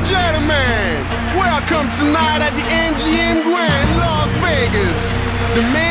gentlemen, welcome tonight at the MGM Grand, Las Vegas. The man